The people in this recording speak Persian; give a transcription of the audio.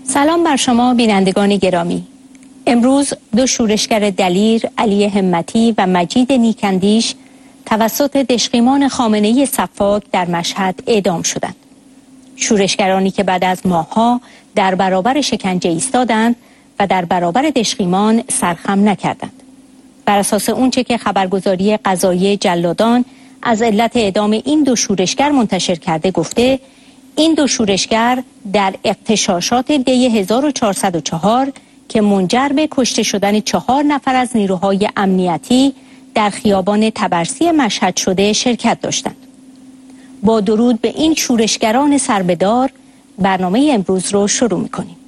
سلام بر شما بینندگان گرامی. امروز دو شورشگر دلیر، علی همتی و مجید نیکندیش، توسط دشقیمان خامنه‌ای صفاک در مشهد اعدام شدند. شورشگرانی که بعد از ماه‌ها در برابر شکنجه ایستادند و در برابر دشقیمان سرخم نکردند. بر اساس اونچه که خبرگزاری قضایی جلادان از علت اعدام این دو شورشگر منتشر کرده گفته، این دو شورشگر در اغتشاشات دی 1404 که منجر به کشته شدن 4 نفر از نیروهای امنیتی در خیابان طبرسی مشهد شده شرکت داشتند. با درود به این شورشگران سربدار برنامه امروز رو شروع می‌کنیم.